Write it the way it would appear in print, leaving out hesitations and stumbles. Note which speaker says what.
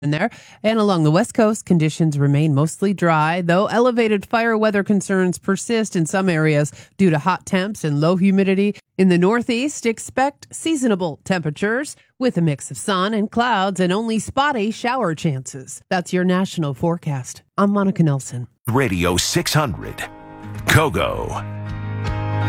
Speaker 1: there. And along the West Coast, conditions remain mostly dry, though elevated fire weather concerns persist in some areas due to hot temps and low humidity. In the Northeast, expect seasonable temperatures with a mix of sun and clouds and only spotty shower chances. That's your national forecast. I'm Monica Nelson.
Speaker 2: Radio 600. KOGO.